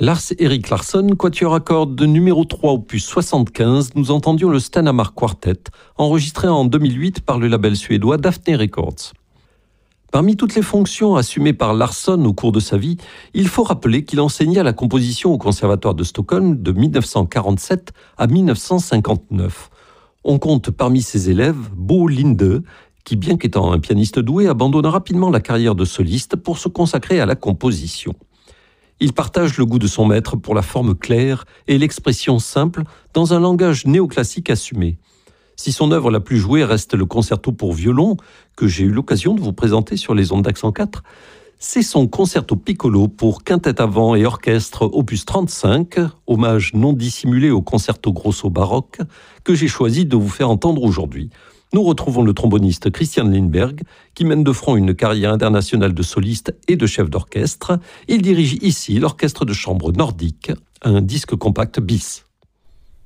Lars-Erik Larsson, quatuor à cordes numéro 3 opus 75, nous entendions le Stenhammar Quartet, enregistré en 2008 par le label suédois Daphne Records. Parmi toutes les fonctions assumées par Larsson au cours de sa vie, il faut rappeler qu'il enseigna la composition au Conservatoire de Stockholm de 1947 à 1959. On compte parmi ses élèves Bo Linde, qui, bien qu'étant un pianiste doué, abandonna rapidement la carrière de soliste pour se consacrer à la composition. Il partage le goût de son maître pour la forme claire et l'expression simple dans un langage néoclassique assumé. Si son œuvre la plus jouée reste le concerto pour violon, que j'ai eu l'occasion de vous présenter sur les ondes d'Accent 4, c'est son concerto piccolo pour quintette à vent et orchestre opus 35, hommage non dissimulé au concerto grosso baroque, que j'ai choisi de vous faire entendre aujourd'hui. Nous retrouvons le tromboniste Christian Lindberg, qui mène de front une carrière internationale de soliste et de chef d'orchestre. Il dirige ici l'orchestre de chambre nordique, un disque compact bis.